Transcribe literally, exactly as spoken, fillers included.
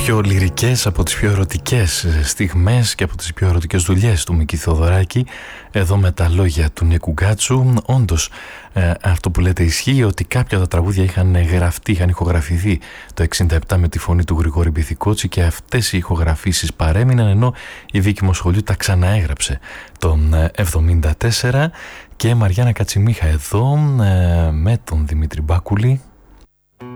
πιο λυρικές, από τις πιο ερωτικές στιγμές και από τις πιο ερωτικές δουλειές του Μίκη Θεοδωράκη, εδώ με τα λόγια του Νίκου Γκάτσου. Όντως, ε, αυτό που λέτε ισχύει, ότι κάποια τα τραγούδια είχαν γραφτεί, είχαν ηχογραφηθεί το εξήντα επτά με τη φωνή του Γρηγόρη Μπιθικότσι και αυτές οι ηχογραφήσεις παρέμειναν, ενώ η Βίκη Μοσχολιού τα ξαναέγραψε τον εβδομήντα τέσσερα. Και Μαριάννα Κατσιμίχα εδώ ε, με τον Δημήτρη Μπάκουλη.